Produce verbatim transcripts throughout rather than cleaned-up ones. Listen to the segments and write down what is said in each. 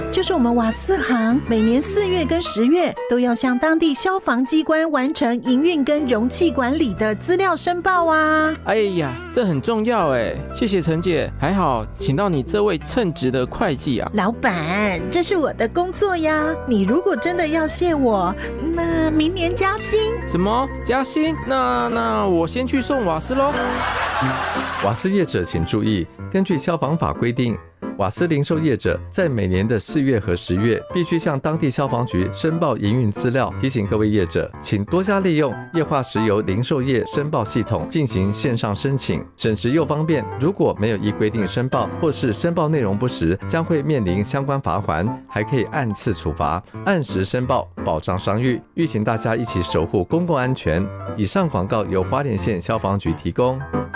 就是我们瓦斯行每年四月跟十月都要向当地消防机关完成营运跟容器管理的资料申报啊。 哎呀，这很重要哎，谢谢陈姐，还好请到你这位称职的会计啊。 老板，这是我的工作呀，你如果真的要谢我，那明年加薪。 什么加薪？那那我先去送瓦斯咯。 瓦斯业者请注意，根据消防法规定，瓦斯零售业者在每年的四月和十月必须向当地消防局申报营运资料。提醒各位业者，请多加利用液化石油零售业申报系统进行线上申请，省时又方便。如果没有依规定申报，或是申报内容不实，将会面临相关罚锾，还可以按次处罚。按时申报，保障商誉，吁请大家一起守护公共安全。以上广告由花莲县消防局提供。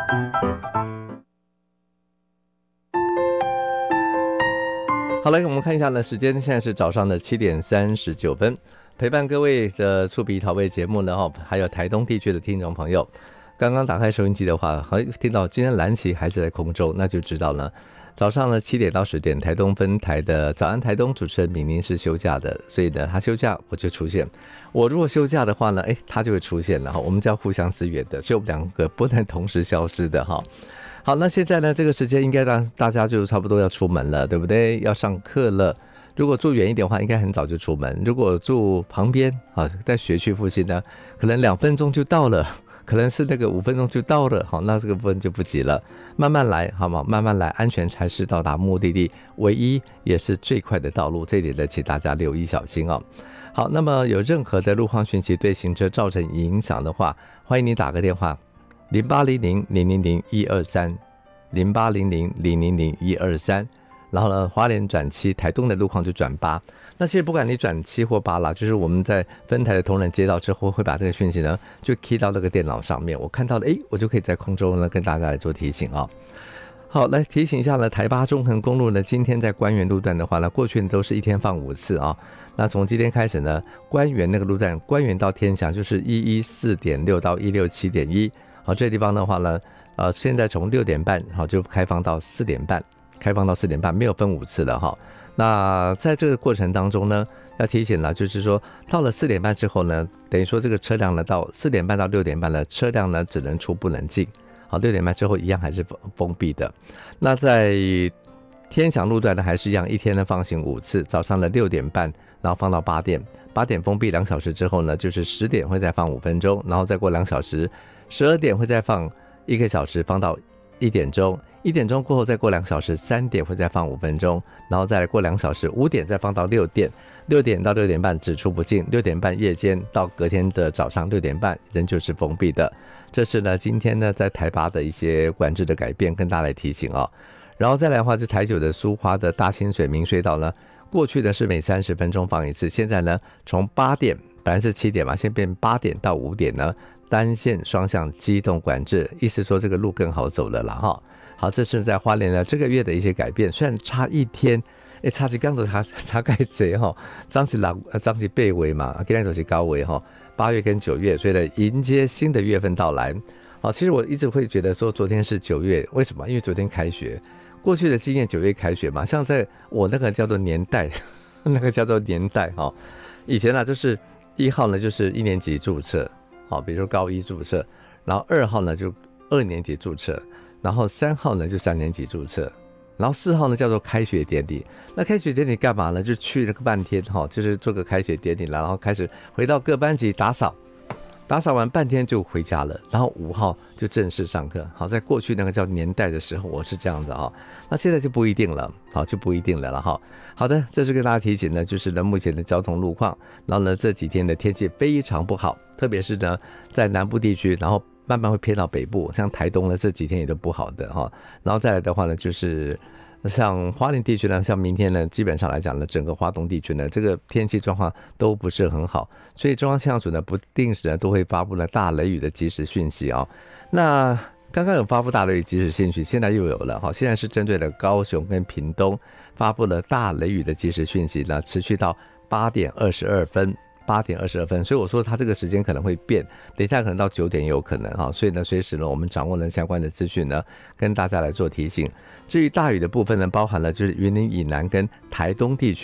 好了，我们看一下呢，时间现在是早上的七点三十九分，陪伴各位的触鼻调味节目呢，还有台东地区的听众朋友，刚刚打开收音机的话，好听到今天蓝旗还是在空中，那就知道了。早上呢七点到十点，台东分台的早安台东主持人敏宁是休假的，所以呢他休假我就出现，我如果休假的话呢，哎，他就会出现了哈，我们就要互相支援的，所以我们两个不能同时消失的哈。好，那现在呢这个时间应该让大家就差不多要出门了，对不对？要上课了。如果住远一点的话，应该很早就出门；如果住旁边啊，在学区附近呢，可能两分钟就到了，可能是那个五分钟就到了。好，那这个部分就不急了，慢慢来，好吗？慢慢来，安全才是到达目的地唯一也是最快的道路。这一点呢，请大家留意小心哦。好，那么有任何的路况讯息对行车造成影响的话，欢迎你打个电话。零八零零零零零一二三，零八零零零零零一二三，然后呢，花莲转七，台东的路况就转八。那其实不管你转七或八啦，就是我们在分台的同仁接到之后，会把这个讯息呢就 key 到那个电脑上面，我看到了，哎，我就可以在空中呢跟大家来做提醒啊、哦。好，来提醒一下呢，台八中横公路呢，今天在关园路段的话呢，过去都是一天放五次啊。那从今天开始呢，关园那个路段，关园到天祥就是一一四点六到一六七点一。好，这个地方的话呢，呃，现在从六点半好就开放到四点半，开放到四点半，没有分五次了哈。那在这个过程当中呢，要提醒了，就是说到了四点半之后呢，等于说这个车辆呢，到四点半到六点半呢，车辆呢只能出不能进。好，六点半之后一样还是封闭的。那在天祥路段呢，还是一样，一天呢放行五次，早上的六点半，然后放到八点，八点封闭两小时之后呢，就是十点会再放五分钟，然后再过两小时。十二点会再放一个小时，放到一点钟，一点钟过后再过两小时，三点会再放五分钟，然后再来过两小时，五点再放到六点，六点到六点半只出不进，六点半夜间到隔天的早上六点半仍旧是封闭的。这是呢今天呢在台八的一些管制的改变，跟大家来提醒哦。然后再来的话，是台九的苏花的大清水明隧道呢，过去的是每三十分钟放一次，现在呢从八点本来是七点嘛，现在变八点到五点呢。单线双向机动管制，意思说这个路更好走了啦哈。好，这是在花莲的这个月的一些改变，虽然差一天，哎，差几刚都差差盖贼哈，张是六，张是八月嘛，今天都是九月哈，八月跟九月，所以呢，迎接新的月份到来。好，其实我一直会觉得说，昨天是九月，为什么？因为昨天开学，过去的经验九月开学嘛，像在我那个叫做年代，那个叫做年代哈，以前呢、啊、就是一号呢就是一年级注册。好，比如说高一注册，然后二号呢就二年级注册，然后三号呢就三年级注册，然后四号呢叫做开学典礼。那开学典礼干嘛呢？就去了个半天哈，就是做个开学典礼，然后开始回到各班级打扫，打扫完半天就回家了，然后五号就正式上课。好，在过去那个叫年代的时候，我是这样子哈，那现在就不一定了，好，就不一定了了哈。好的，这是跟大家提醒呢，就是呢目前的交通路况，然后呢这几天的天气非常不好，特别是呢在南部地区，然后慢慢会偏到北部，像台东呢这几天也都不好的哈。然后再来的话呢，就是像花莲地区呢，像明天呢，基本上来讲呢，整个花东地区呢，这个天气状况都不是很好，所以中央气象署呢不定时呢都会发布了大雷雨的即时讯息啊、哦。那刚刚有发布大雷雨即时讯息，现在又有了哈，现在是针对了高雄跟屏东发布了大雷雨的即时讯息呢，持续到八点二十二分。八点二十二分，所以我说它这个时间可能会变，等一下可能到九点也有可能哈，所以呢，随时呢我们掌握了相关的资讯呢，跟大家来做提醒。至于大雨的部分呢，包含了就是云林以南跟台东地区。